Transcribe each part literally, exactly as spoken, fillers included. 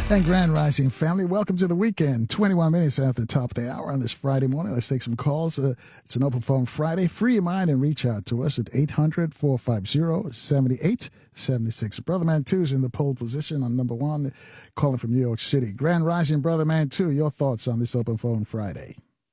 And Grand Rising family, welcome to the weekend. twenty-one minutes after the top of the hour on this Friday morning. Let's take some calls. Uh, it's an open phone Friday. Free your mind and reach out to us at eight hundred, four five zero, seven eight seven six. Brother Man two is in the pole position on number one, calling from New York City. Grand Rising, Brother Man two, your thoughts on this open phone Friday?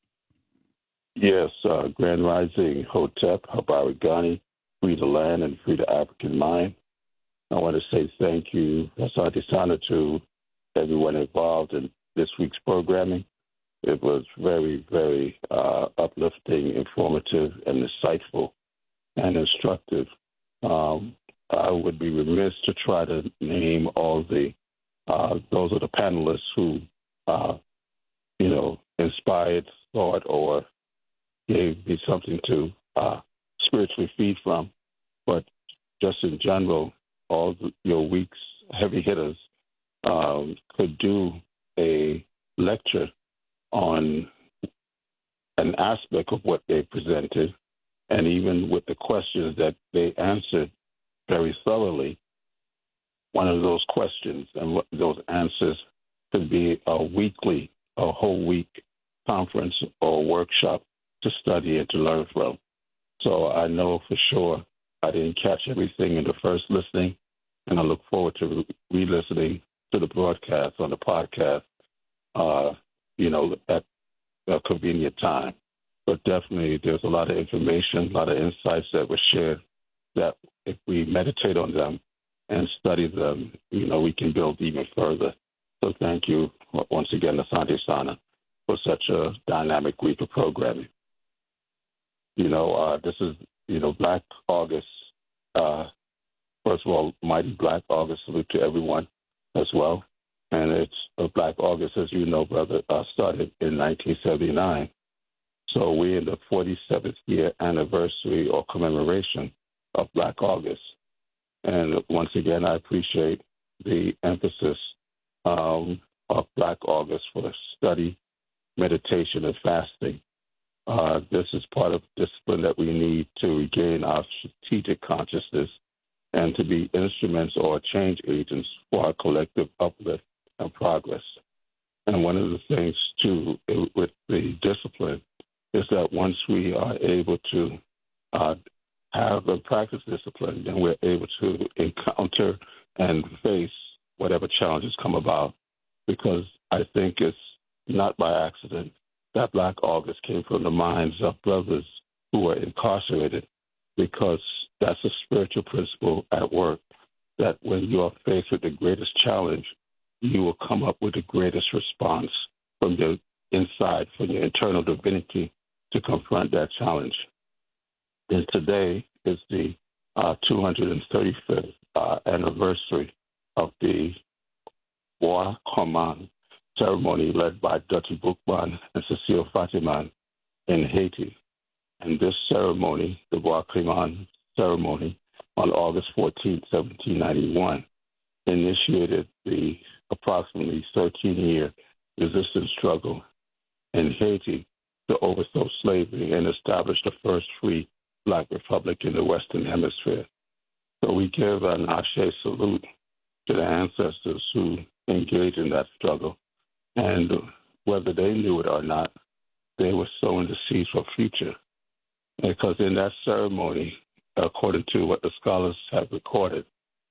Yes, uh, Grand Rising, Hotep, Habari Ghani, free the land and free the African mind. I want to say thank you, Asante Sana, to everyone involved in this week's programming. It was very, very uh, uplifting, informative, and insightful and instructive. Um, I would be remiss to try to name all the, uh, those are the panelists who, uh, you know, inspired thought or gave me something to uh, spiritually feed from. But just in general, all the, your week's heavy hitters Um, could do a lecture on an aspect of what they presented, and even with the questions that they answered very thoroughly, one of those questions and those answers could be a weekly, a whole week conference or workshop to study and to learn from. So I know for sure I didn't catch everything in the first listening, and I look forward to re-listening to the broadcast on the podcast, uh, you know, at a convenient time. But definitely there's a lot of information, a lot of insights that were shared that if we meditate on them and study them, you know, we can build even further. So thank you once again, Asante Sana, for such a dynamic week of programming. You know, uh, this is, you know, Black August. Uh, first of all, mighty Black August salute to everyone as well. And it's a Black August, as you know, brother, uh, started in nineteen seventy-nine. So we're in the forty-seventh year anniversary or commemoration of Black August. And once again, I appreciate the emphasis um, of Black August for study, meditation, and fasting. Uh, this is part of discipline that we need to regain our strategic consciousness and to be instruments or change agents for our collective uplift and progress. And one of the things, too, with the discipline is that once we are able to uh, have and practice discipline, then we're able to encounter and face whatever challenges come about. Because I think it's not by accident that Black August came from the minds of brothers who were incarcerated, because that's a spiritual principle at work, that when you are faced with the greatest challenge, you will come up with the greatest response from your inside, from your internal divinity to confront that challenge. And today is the uh, two hundred thirty-fifth uh, anniversary of the Bois Common ceremony led by Dutty Boukman and Cecile Fatiman in Haiti. And this ceremony, the Bois Common ceremony, on August fourteenth, seventeen ninety-one, initiated the approximately thirteen-year resistance struggle in Haiti to overthrow slavery and establish the first free Black republic in the Western Hemisphere. So we give an Ashe salute to the ancestors who engaged in that struggle. And whether they knew it or not, they were sowing the seeds for future. Because in that ceremony, according to what the scholars have recorded,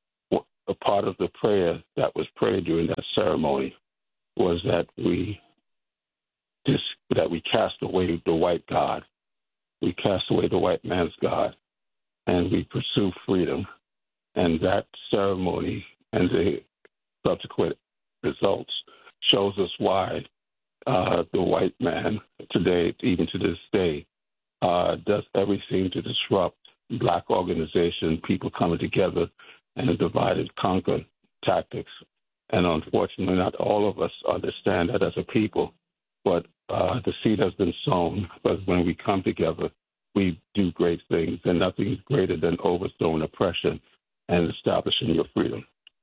a part of the prayer that was prayed during that ceremony was that we just, that we cast away the white God, we cast away the white man's God, and we pursue freedom. And that ceremony and the subsequent results shows us why uh, the white man today, even to this day, uh, does everything to disrupt Black organization, people coming together, and divide and conquer tactics. And unfortunately, not all of us understand that as a people, but uh, the seed has been sown. But when we come together, we do great things, and nothing is greater than overthrowing oppression and establishing your freedom.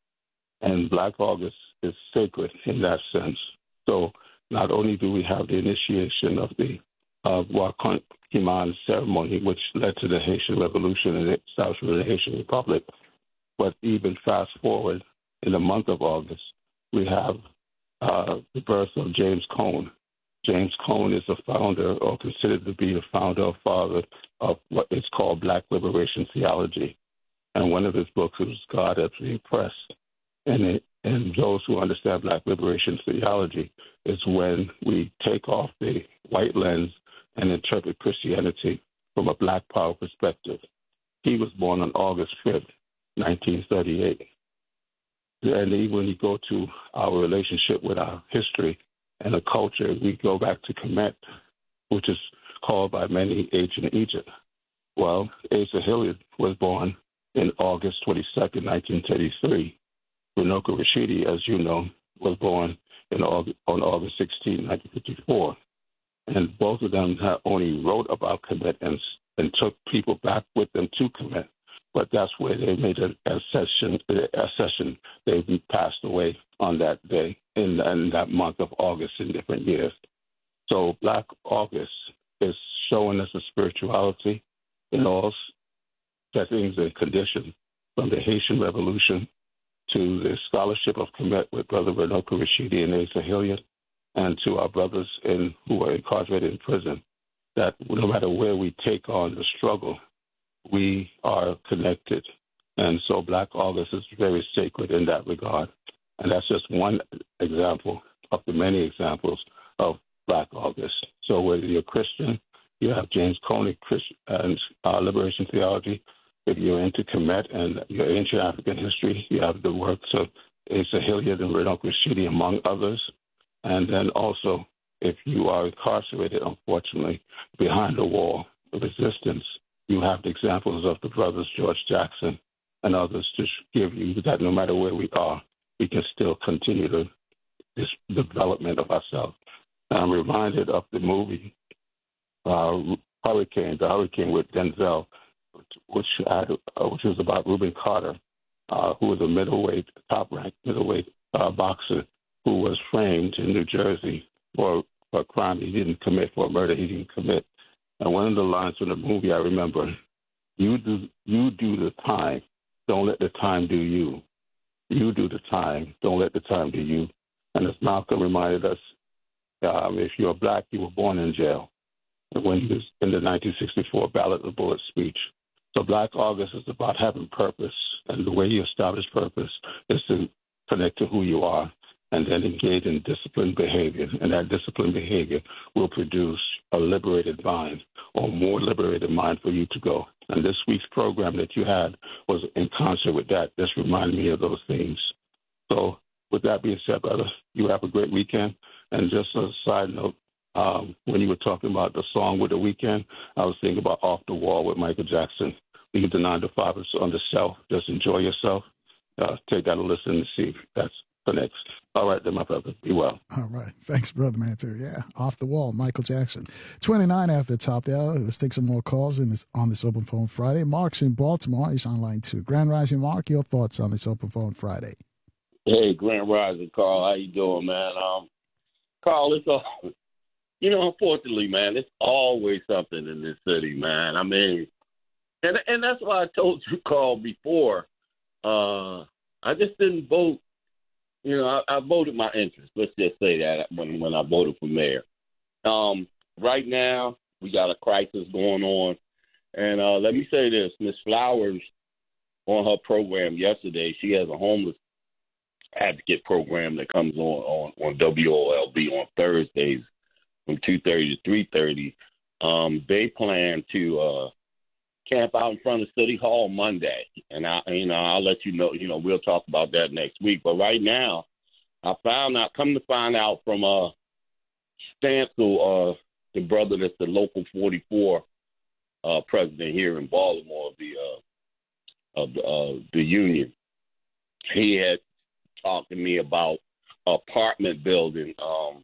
And Black August is sacred in that sense. So not only do we have the initiation of the uh, Bois Common ceremony, which led to the Haitian Revolution and the establishment of the Haitian Republic, but even fast forward in the month of August, we have uh, the birth of James Cone. James Cone is the founder, or considered to be the founder or father of what is called Black liberation theology. And one of his books was God at the Oppressed. And, it, and those who understand Black liberation theology is when we take off the white lens and interpret Christianity from a Black power perspective. He was born on August fifth, nineteen thirty-eight. And even when you go to our relationship with our history and the culture, we go back to Kemet, which is called by many ancient Egypt. Well, Asa Hilliard was born in August twenty-second, nineteen thirty-three. Runoko Rashidi, as you know, was born in August, on August sixteenth, nineteen fifty-four. And both of them had only wrote about Kemet and, and took people back with them to Kemet. But that's where they made an accession. accession. They passed away on that day in, in that month of August in different years. So Black August is showing us a spirituality in all settings and conditions, from the Haitian Revolution to the scholarship of Kemet with Brother Runoko Rashidi and Asa Hilliard, and to our brothers in, who are incarcerated in prison, that no matter where we take on the struggle, we are connected. And so Black August is very sacred in that regard. And that's just one example of the many examples of Black August. So whether you're Christian, you have James Coney and uh, liberation theology. If you're into Kemet and your ancient African history, you have the works of Asa Hilliard and Runoko Rashidi, among others. And then also, if you are incarcerated, unfortunately, behind the wall of resistance, you have the examples of the brothers George Jackson and others to give you that no matter where we are, we can still continue the, this development of ourselves. And I'm reminded of the movie uh, Hurricane, the Hurricane with Denzel, which had, uh, which was about Reuben Carter, uh, who was a middleweight, top-ranked middleweight uh, boxer who was framed in New Jersey for, for a crime he didn't commit, for a murder he didn't commit. And one of the lines from the movie I remember, you do, you do the time, don't let the time do you. You do the time, don't let the time do you. And as Malcolm reminded us, um, if you're black, you were born in jail. When he was in the nineteen sixty-four Ballot of Bullet speech. So Black August is about having purpose, and the way you establish purpose is to connect to who you are and then engage in disciplined behavior, and that disciplined behavior will produce a liberated mind, or more liberated mind for you to go. And this week's program that you had was in concert with that. This reminded me of those things. So with that being said, brother, you have a great weekend. And just as a side note, Um, when you were talking about the song with the weekend, I was thinking about Off the Wall with Michael Jackson. Leave the nine to five on the shelf. Just enjoy yourself. Uh, take that a listen and see if that connects. All right, then, my brother. Be well. All right. Thanks, Brother Mantu. Yeah, Off the Wall, Michael Jackson. twenty-nine after the top of the hour. Let's take some more calls in this, on this Open Phone Friday. Mark's in Baltimore. He's on line two. Grand Rising, Mark, your thoughts on this Open Phone Friday? Hey, Grand Rising, Carl. How you doing, man? Um, Carl, it's all... You know, unfortunately, man, there's always something in this city, man. I mean, and and that's why I told you, Carl, before. Uh, I just didn't vote. You know, I, I voted my interest. Let's just say that when when I voted for mayor. Um, right now, we got a crisis going on, and uh, let me say this: Miss Flowers, on her program yesterday, she has a homeless advocate program that comes on on, on W O L B on Thursdays from two thirty to three thirty. Um, they plan to uh, camp out in front of City Hall Monday. And, I, you know, I'll let you know, you know, we'll talk about that next week. But right now, I found out, come to find out from uh, Stancil, uh, the brother that's the local forty-four uh, president here in Baltimore of the, uh, of the, uh, the union. He had talked to me about apartment building, um,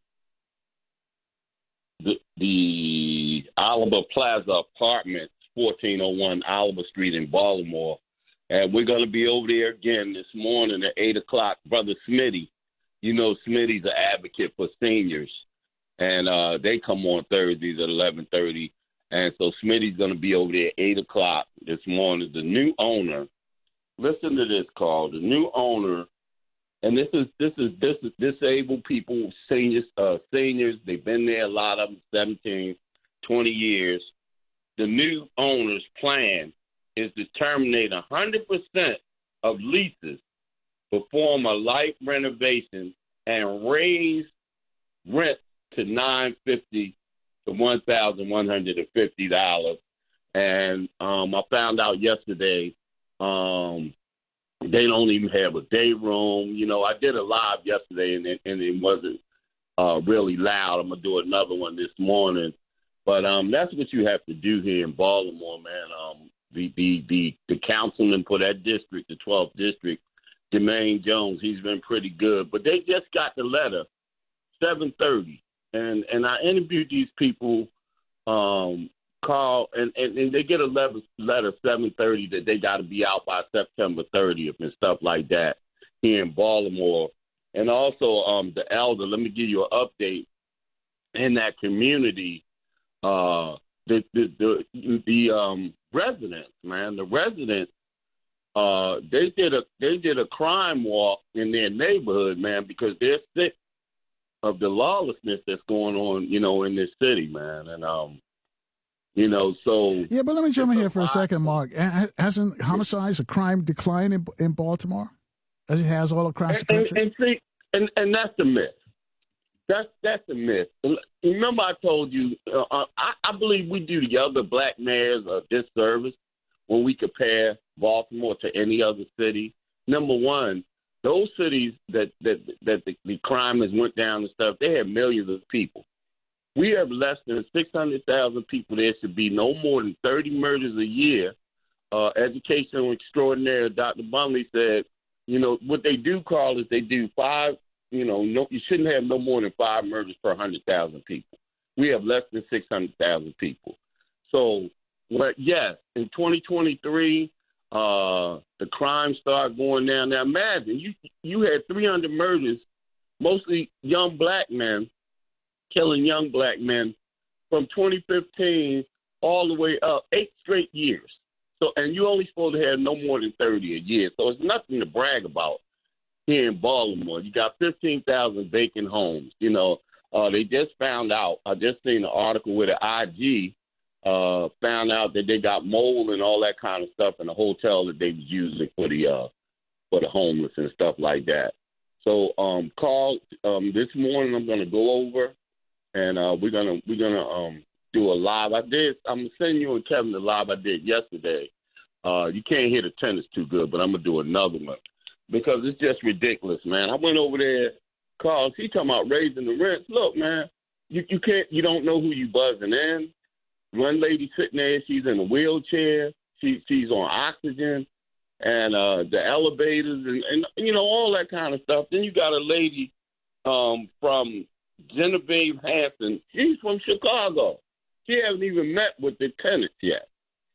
The, the Oliver Plaza Apartments, fourteen oh one Oliver Street in Baltimore. And we're going to be over there again this morning at eight o'clock. Brother Smitty, you know Smitty's an advocate for seniors. And uh, they come on Thursdays at eleven thirty. And so Smitty's going to be over there at eight o'clock this morning. The new owner, listen to this, Carl. The new owner And this is this is this is disabled people, seniors, uh, seniors. They've been there, a lot of them, seventeen, twenty years. The new owner's plan is to terminate one hundred percent of leases, perform a light renovation, and raise rent to nine fifty to one thousand one hundred and fifty dollars. And um, I found out yesterday um, they don't even have a day room. You know, I did a live yesterday, and it, and it wasn't uh, really loud. I'm gonna do another one this morning. But um, that's what you have to do here in Baltimore, man. Um, the, the the the councilman for that district, the twelfth district, Jermaine Jones, he's been pretty good. But they just got the letter, seven thirty, and and I interviewed these people, um, call, and, and, and they get a letter, letter seven thirty that they got to be out by September thirtieth and stuff like that here in Baltimore. And also um, the elder, let me give you an update in that community. Uh, the the the, the um, residents, man, the residents, uh, they did a they did a crime walk in their neighborhood, man, because they're sick of the lawlessness that's going on, you know, in this city, man, and um, you know, so yeah. But let me jump in here for a second, Mark. Hasn't homicides or crime declined in, in Baltimore as it has all across and, the country? And, and see, and, and that's the myth. That's that's a myth. Remember, I told you, uh, I, I believe we do the other black mayors a disservice when we compare Baltimore to any other city. Number one, those cities that that that the, the crime has went down and stuff, they have millions of people. We have less than six hundred thousand people. There should be no more than thirty murders a year. Uh, educational extraordinaire Doctor Bumley said, you know, what they do, Carl, is they do five. You know, no, you shouldn't have no more than five murders per one hundred thousand people. We have less than six hundred thousand people. So, well, yes, in twenty twenty-three, uh, the crime started going down. Now, imagine, you you had three hundred murders, mostly young black men, killing young black men from twenty fifteen all the way up, eight straight years. So, and you only supposed to have no more than thirty a year. So it's nothing to brag about. Here in Baltimore, you got fifteen thousand vacant homes. You know, uh, they just found out, I just seen an article where the I G uh, found out that they got mold and all that kind of stuff in the hotel that they was using for the uh, for the homeless and stuff like that. So, um, Carl, um, this morning I'm gonna go over and uh, we're gonna we're gonna um, do a live. I did. I'm gonna send you and Kevin the live I did yesterday. Uh, you can't hear the tennis too good, but I'm gonna do another one. Because it's just ridiculous, man. I went over there, Carl, he talking about raising the rents. Look, man, you, you can't, you don't know who you buzzing in. One lady sitting there, she's in a wheelchair. She, she's on oxygen and uh, the elevators and, and, you know, all that kind of stuff. Then you got a lady um, from Genevieve Hanson. She's from Chicago. She hasn't even met with the tenants yet.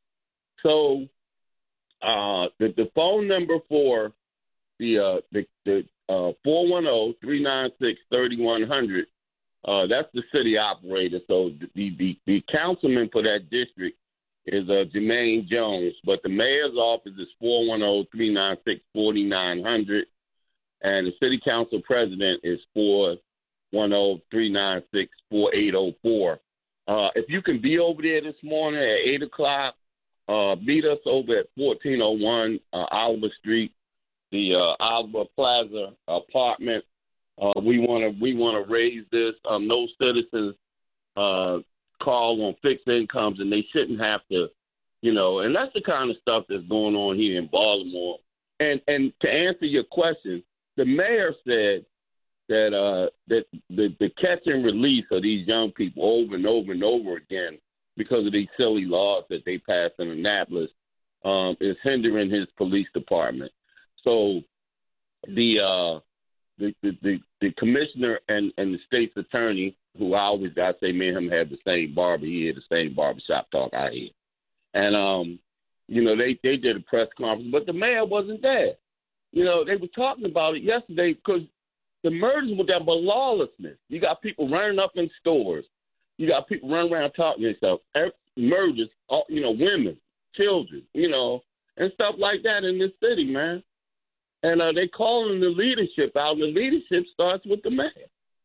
So uh, the, the phone number for The uh the the uh four one zero, three nine six, three one zero zero, uh that's the city operator. So the the the councilman for that district is uh Jermaine Jones, but the mayor's office is four one zero, three nine six, four nine zero zero, and the city council president is four one zero, three nine six, four eight zero four. Uh if you can be over there this morning at eight o'clock, uh meet us over at fourteen oh one uh, Oliver Street. The uh, Alba Plaza apartment. Uh, we want to we want to raise this. Um, no citizens uh, call on fixed incomes, and they shouldn't have to, you know. And that's the kind of stuff that's going on here in Baltimore. And and to answer your question, the mayor said that uh, that the, the catch and release of these young people over and over and over again because of these silly laws that they passed in Annapolis um, is hindering his police department. So the, uh, the the the the commissioner and, and the state's attorney, who I always got to say, me and him had the same barber. He had the same barbershop talk I had. And, um, you know, they, they did a press conference, but the mayor wasn't there. You know, they were talking about it yesterday because the murders were there, but lawlessness. You got people running up in stores. You got people running around talking to themselves. Murders, you know, women, children, you know, and stuff like that in this city, man. And uh, they calling the leadership out, and the leadership starts with the mayor.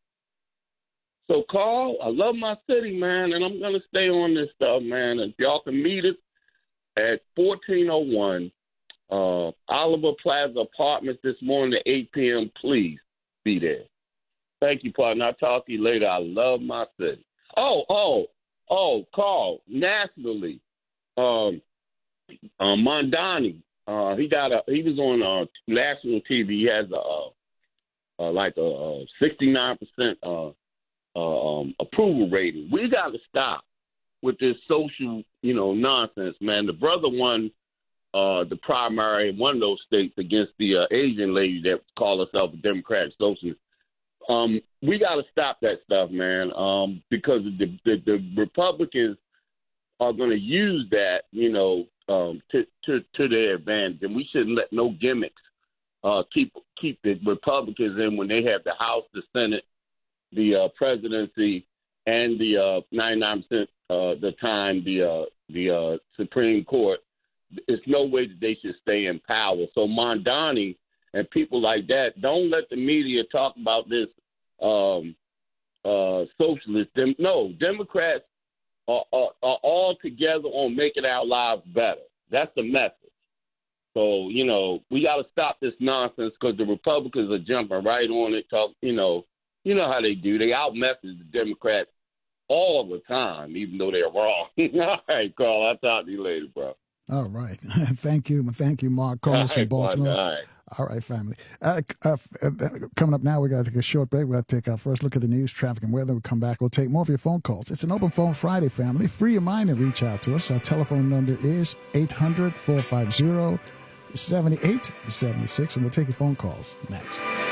So, Carl, I love my city, man, and I'm going to stay on this stuff, man. If y'all can meet us at fourteen oh one uh, Oliver Plaza Apartments this morning at eight p.m., please be there. Thank you, partner. I'll talk to you later. I love my city. Oh, oh, oh, Carl, nationally, um, uh, Mondani, uh, he got a, he was on uh, national T V. He has a, uh, uh, like a, a sixty-nine percent uh, uh, um, approval rating. We got to stop with this social, you know, nonsense, man. The brother won uh, the primary in one of those states against the uh, Asian lady that called herself a Democratic Socialist. Um, we got to stop that stuff, man, um, because the, the, the Republicans are going to use that, you know, um, to, to, to their advantage. And we shouldn't let no gimmicks uh, keep keep the Republicans in when they have the House, the Senate, the uh, presidency, and the uh, ninety-nine percent uh, the time the uh, the uh, Supreme Court. There's no way that they should stay in power. So Mondani and people like that, don't let the media talk about this um, uh, socialist. Dem- no, Democrats are, are, are all together on making our lives better. That's the message. So, you know, we got to stop this nonsense because the Republicans are jumping right on it. Talk, you know, you know how they do. They out-message the Democrats all the time, even though they're wrong. All right, Carl, I'll talk to you later, bro. All right. Thank you. Thank you, Mark. Calling us from Baltimore. All right. All right, family. Uh, uh, uh, coming up now, we got to take a short break. We got to take our first look at the news, traffic, and weather. We'll come back. We'll take more of your phone calls. It's an Open Phone Friday, family. Free your mind and reach out to us. Our telephone number is eight hundred, four five zero, seven eight seven six, and we'll take your phone calls next.